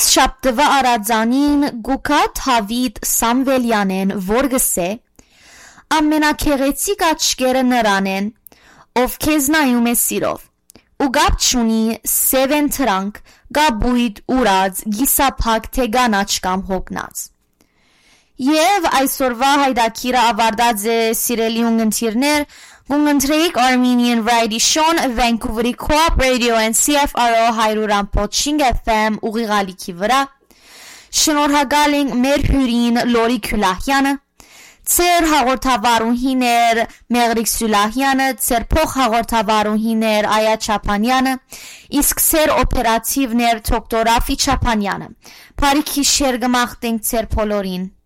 Այս շաբթվա առածանին գուկա Թավիթ Սամվելյանեն որ գսե ամենակեղեցիկ աչքերը նրան են ով քեզ նայում է սիրով ու գապ չունի սև են թրանք գաբույտ ուրած գիսափակ թե գանաչ կամ հոգնած Եվ այսօրվա հայդակիրը ավարտած է սիրելի ունգընտիրներ Գունգընտրեիք Armenian Variety Show Vancouver-ի Co-op Radio and CFRO 100.5 FM ուղիղալիքի վրա Շնորհակալ ենք մեր հյուրին Լորի Քյուլահյանը Ձեր հաղորդավարուհիներ Մեղրիկ Սուլահյանը, ձեր փոխհաղորդավարուհիներ Այա Չապանյանը, իսկ ձեր օպերատիվներ դոկտոր Ռաֆի Չապանյանը։ Բարի գիշեր գմաղթենք ձեր բոլորին։